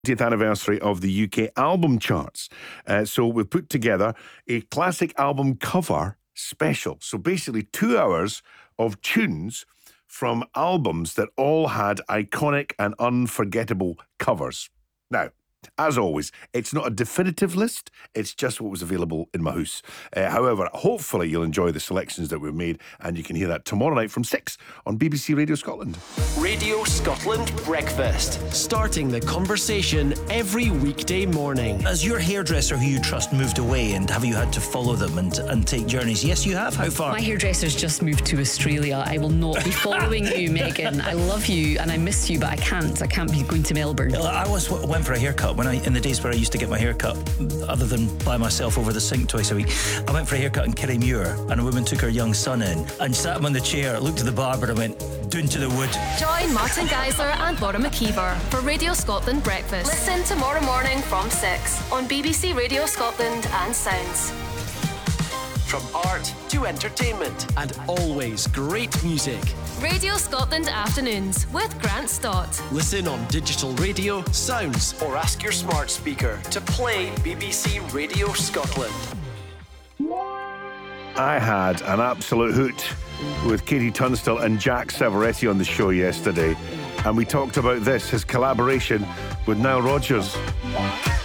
20th anniversary of the UK album charts. So we've put together a classic album cover special. So basically 2 hours of tunes from albums that all had iconic and unforgettable covers. Now, as always, it's not a definitive list, it's just what was available in my house. However, hopefully you'll enjoy the selections that we've made, and you can hear that tomorrow night from 6 on BBC Radio Scotland. Radio Scotland Breakfast, starting the conversation every weekday morning. Has your hairdresser who you trust moved away, and have you had to follow them and take journeys? Yes, you have. How far? My hairdresser's just moved to Australia. I will not be following you, Megan. I love you and I miss you, but I can't be going to Melbourne. I went for a haircut in the days where I used to get my hair cut, other than by myself over the sink twice a week. I went for a haircut in Kirriemuir, and a woman took her young son in and sat him on the chair, looked at the barber and went, "Doon to the wood." Join Martin Geisler and Laura McKeever for Radio Scotland Breakfast. Listen tomorrow morning from 6 on BBC Radio Scotland and Sounds. From art to entertainment and always great music. Radio Scotland Afternoons with Grant Stott. Listen on digital radio, Sounds, or ask your smart speaker to play BBC Radio Scotland. I had an absolute hoot with Katie Tunstall and Jack Savoretti on the show yesterday, and we talked about this, his collaboration with Nile Rodgers.